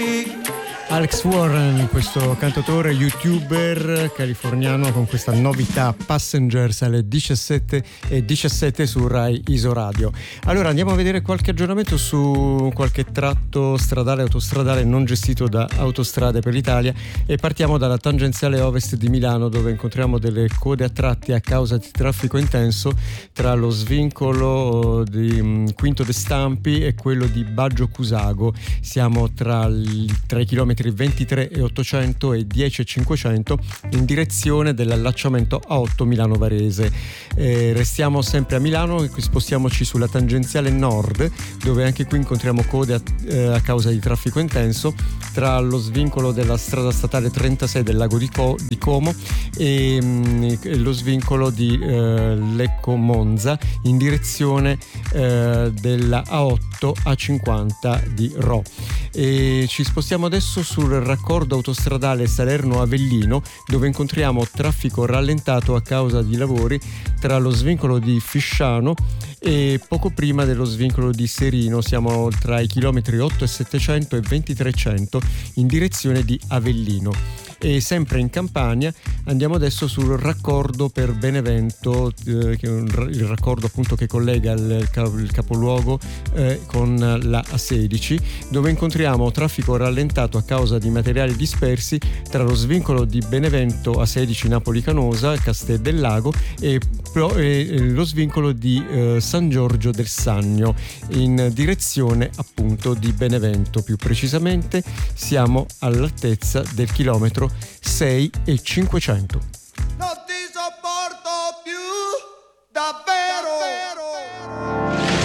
Alex Warren, questo cantautore youtuber californiano con questa novità Passengers alle 17:17 su Rai Isoradio. Allora andiamo a vedere qualche aggiornamento su qualche tratto stradale, autostradale non gestito da Autostrade per l'Italia e partiamo dalla tangenziale ovest di Milano, dove incontriamo delle code a tratti a causa di traffico intenso tra lo svincolo di Quinto de Stampi e quello di Baggio Cusago. Siamo tra i chilometri 23,800 e 10,500 in direzione dell'allacciamento A8 Milano Varese. Restiamo sempre a Milano e spostiamoci sulla tangenziale nord, dove anche qui incontriamo code a causa di traffico intenso tra lo svincolo della strada statale 36 del lago di Como e lo svincolo di Lecco Monza in direzione della A8 A50 di Rho. E ci spostiamo adesso sul raccordo autostradale Salerno-Avellino, dove incontriamo traffico rallentato a causa di lavori tra lo svincolo di Fisciano e poco prima dello svincolo di Serino. Siamo tra i chilometri 8,700 e 23,100 in direzione di Avellino. E sempre in Campania andiamo adesso sul raccordo per Benevento, che è il raccordo appunto che collega il capoluogo con la A16, dove incontriamo traffico rallentato a causa di materiali dispersi tra lo svincolo di Benevento A16 Napoli-Canosa, Castel del Lago e lo svincolo di San Giorgio del Sannio in direzione appunto di Benevento. Più precisamente siamo all'altezza del chilometro 6,500.